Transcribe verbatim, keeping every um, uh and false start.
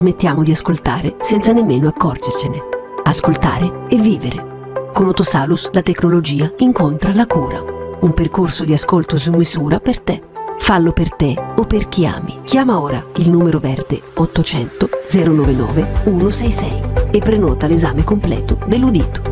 Smettiamo di ascoltare senza nemmeno accorgercene. Ascoltare e vivere. Con Otosalus la tecnologia incontra la cura. Un percorso di ascolto su misura per te. Fallo per te o per chi ami. Chiama ora il numero verde ottocento zero novantanove centosessantasei e prenota l'esame completo dell'udito.